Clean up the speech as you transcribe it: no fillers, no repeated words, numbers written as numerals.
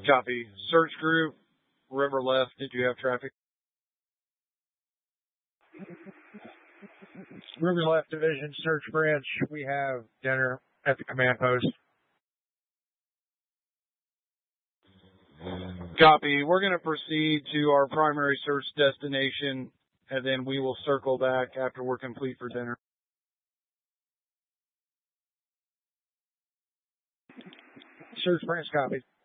Copy. Search group, river left. Did you have traffic? River left division, search branch. We have dinner at the command post. Copy. We're going to proceed to our primary search destination, and then we will circle back after we're complete for dinner. Search branch, copy.